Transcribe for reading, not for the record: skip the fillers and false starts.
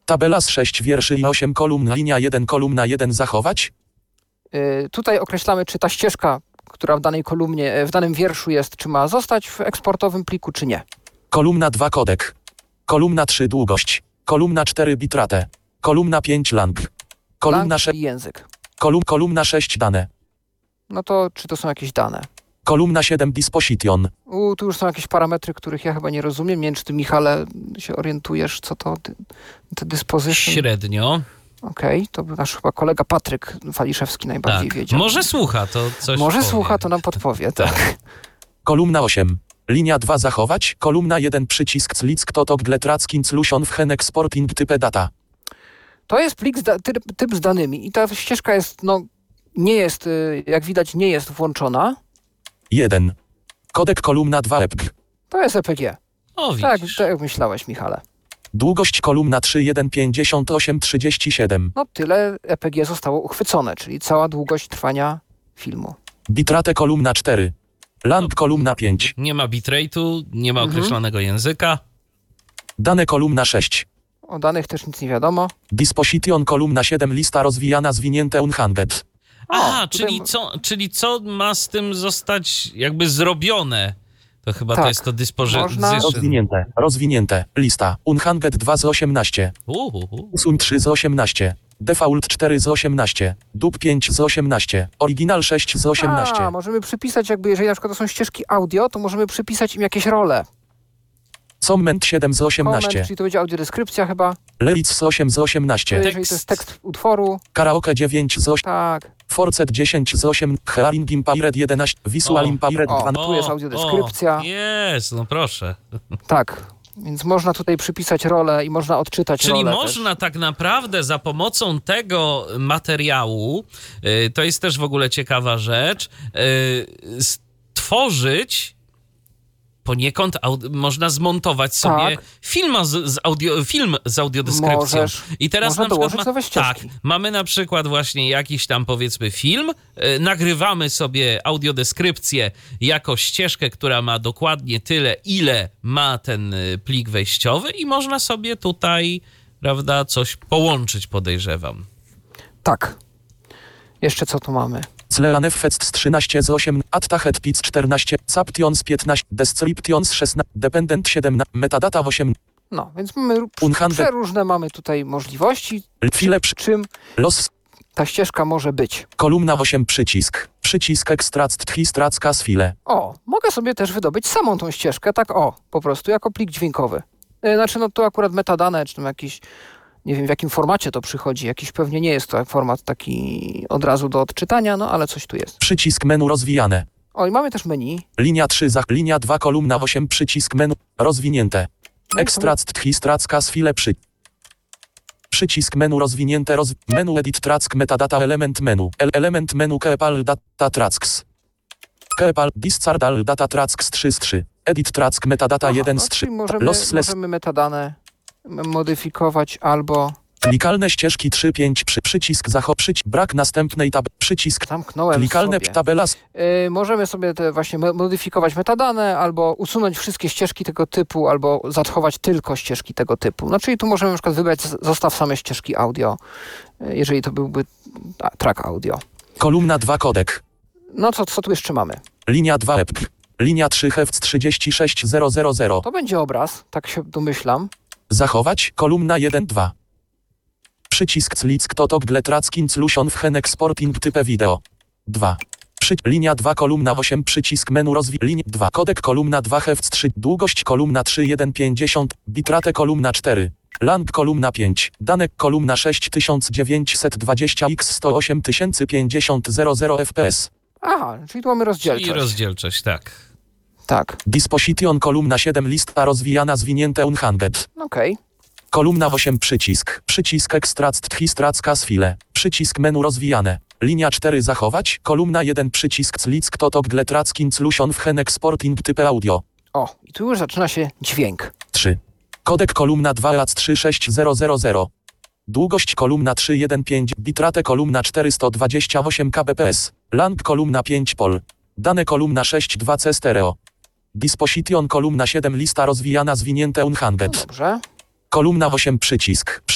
Tabela z 6 wierszy i 8 kolumn, linia 1, kolumna 1 zachować? Tutaj określamy, czy ta ścieżka, która w danej kolumnie, w danym wierszu jest, czy ma zostać w eksportowym pliku, czy nie. Kolumna 2 kodek. Kolumna 3 długość. Kolumna 4 bitrate. Kolumna 5 lang. Kolumna Lang 6 i język. kolumna 6 dane. No to czy to są jakieś dane? Kolumna 7 disposition. Tu już są jakieś parametry, których ja chyba nie rozumiem. Nie wiem, czy ty, Michale, się orientujesz, co to te dyspozycje. Średnio. Okej, to nasz chyba kolega Patryk Waliszewski najbardziej wiedział. Może słucha, to coś Może powie. słucha, to nam podpowie, tak. Kolumna 8. Linia 2 zachować. Kolumna 1 przycisk click totok gletrackin slusion w hen exporting type data. To jest plik, typ z danymi i ta ścieżka jest, nie jest, jak widać, nie jest włączona. 1. Kodek kolumna 2 EPG. To jest EPG. O, Tak, widzisz. tak jak myślałeś, Michale. Długość kolumna 3 1 58 37. No tyle EPG zostało uchwycone, czyli cała długość trwania filmu. Bitrate kolumna 4. Lang kolumna 5. Nie ma bitrate'u, nie ma określonego języka. Dane kolumna 6. O danych też nic nie wiadomo. Disposition kolumna 7 lista rozwijana zwinięte unhanded. Aha, tutaj czyli co ma z tym zostać jakby zrobione? To chyba Tak, to jest to można- disposition. Rozwinięte. Lista. Unhanded 2 z 18. Usuń 3 z 18. Default 4 z 18. Dub 5 z 18. Oryginal 6 z 18. Możemy przypisać jakby, jeżeli na przykład to są ścieżki audio, to możemy przypisać im jakieś role. Comment 7 z 18. Comment, czyli to będzie audiodeskrypcja chyba. Lyrics z 8 z 18. Jeżeli to jest tekst utworu. Karaoke 9 z 8. Tak. Forcet 10 z 8. Hearing Impaired 11. Visual Impaired 2. Tu jest audiodeskrypcja. Jest, no proszę. Tak. Więc można tutaj przypisać rolę i można odczytać Czyli rolę można tak naprawdę za pomocą tego materiału, to jest też w ogóle ciekawa rzecz, stworzyć poniekąd, można zmontować sobie Tak. film z audiodeskrypcją. I teraz można na przykład dołożyć nowe ścieżki. mamy na przykład właśnie jakiś tam powiedzmy film, nagrywamy sobie audiodeskrypcję jako ścieżkę, która ma dokładnie tyle, ile ma ten plik wejściowy i można sobie tutaj, prawda, coś połączyć, podejrzewam. Tak. Jeszcze co tu mamy? Sleanef Fest 13 z 8. Attahed Piz 14. Saptions 15. Descriptions 16. Dependent 7. Metadata 8. No, więc mamy przeróżne mamy tutaj możliwości, Chwilę czym Los. ta ścieżka może być. Kolumna 8 przycisk. Przycisk extract histracka z file. Mogę sobie też wydobyć samą tą ścieżkę, tak po prostu, jako plik dźwiękowy. Znaczy, tu akurat metadane, czy tam jakiś, nie wiem w jakim formacie to przychodzi, jakiś pewnie nie jest to format taki od razu do odczytania, ale coś tu jest. Przycisk menu rozwijane. I mamy też menu. Linia 3 linia 2 kolumna 8 przycisk menu rozwinięte. Extract histracka z file Przycisk menu rozwinięte menu edit track metadata element menu. Element menu kepal data tracks. Kepal discardal data tracks 3 z 3. Edit track metadata 1 z 3. Czyli możemy metadane modyfikować albo... Klikalne ścieżki 3-5 przycisk brak następnej przycisk zamknąłem klikalne sobie. tabela możemy sobie te właśnie modyfikować metadane albo usunąć wszystkie ścieżki tego typu albo zachować tylko ścieżki tego typu. Czyli tu możemy na przykład wybrać zostaw same ścieżki audio, jeżeli to byłby track audio. Kolumna 2 kodek. Co tu jeszcze mamy? Linia 2 EPG. Linia 3 Heft 36000. To będzie obraz, tak się domyślam. Zachować kolumna 1-2. Przycisk click totok gletrackin slusion w hen exporting type wideo. 2. Linia 2 kolumna 8 przycisk menu linia 2 kodek kolumna 2 heft 3 długość kolumna 3 150 bitrate kolumna 4 lang kolumna 5 danek kolumna 6920 x 108050 00 fps. Czyli tu mamy rozdzielczość. I rozdzielczość, tak. Tak. Disposition kolumna 7 lista rozwijana zwinięte unhanded. Okej. Kolumna 8 przycisk extract histracka z file, przycisk menu rozwijane, linia 4 zachować, kolumna 1 przycisk click totok gletrackin slusion w hen exporting type audio. I tu już zaczyna się dźwięk. 3. Kodek kolumna 2 AC 36000. Długość kolumna 315 bitrate kolumna 428 kbps, lang kolumna 5 pol, dane kolumna 62c stereo. Disposition kolumna 7 lista rozwijana zwinięte unhanded. Dobrze. Kolumna 8 przycisk